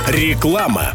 Реклама.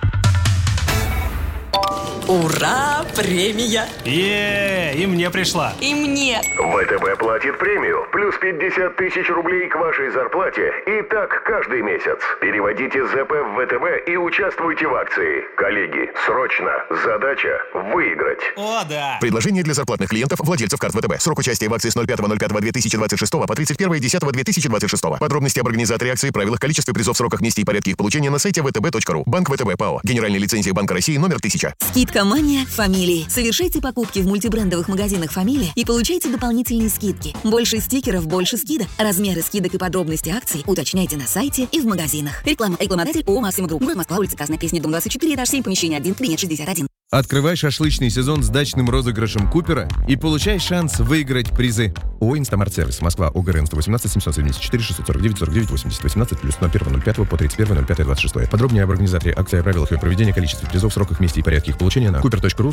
Ура! Премия! И мне пришла. И мне! ВТБ платит премию. Плюс 50 тысяч рублей к вашей зарплате. И так каждый месяц. Переводите ЗП в ВТБ и участвуйте в акции. Коллеги, срочно. Задача выиграть. О, да! Предложение для зарплатных клиентов, владельцев карт ВТБ. Срок участия в акции с 05.05.2026 по 31.10.2026. Подробности об организаторе акции, правилах, количестве призов, сроках, месте и порядке их получения на сайте vtb.ru. Банк ВТБ ПАО. Генеральная лицензия Банка России номер 1000. Скидка «Мания» Фамилии. Совершайте покупки в мультибрендовых магазинах «Фамилия» и получайте дополнительные скидки. Больше стикеров, больше скидок. Размеры скидок и подробности акций уточняйте на сайте и в магазинах. Реклама. Рекламодатель ООО «Максима Групп». Город Москва, улица Красная Песня, дом 24, этаж 7, помещение 1, кабинет 61. Открывай шашлычный сезон с дачным розыгрышем Купера и получай шанс выиграть призы. ООО «Инстамарт-сервис». Москва. ОГРН 118 774 649 49 80 18 плюс 01.05 по 31.05.26. Подробнее об организаторе акции, о правилах ее проведения, количестве призов, сроках, месте и порядке их получения на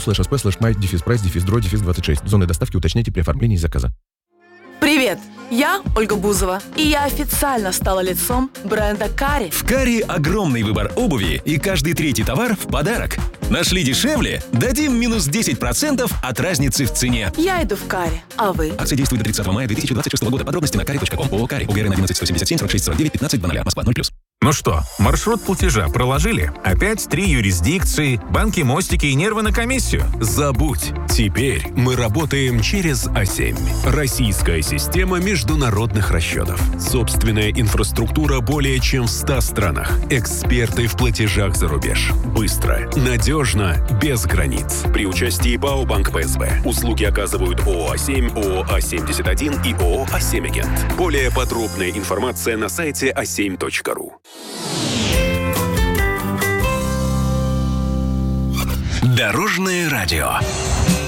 cooper.ru/sp/my-price-26. Зоны доставки уточняйте при оформлении заказа. Привет! Я Ольга Бузова, и я официально стала лицом бренда Кари. В Кари огромный выбор обуви, и каждый третий товар в подарок. Нашли дешевле? Дадим минус 10% от разницы в цене. Я иду в Кари, а вы? Акция действует до 30 мая 2026 года. Подробности на kari.com. ООО «Кари». УГРН 11 177 46 49 15 00. Москва 0+. Ну что, маршрут платежа проложили? Опять 3 юрисдикции, банки, мостики и нервы на комиссию? Забудь. Теперь мы работаем через А7. Российская система международных расчетов. Собственная инфраструктура более чем в 100 странах. Эксперты в платежах за рубеж. Быстро, надежно, без границ. При участии ПАО «Банк ПСБ». Услуги оказывают ООО «А7», ООО «А71» и ООО «А7-Агент». Более подробная информация на сайте a7.ru. Дорожное радио.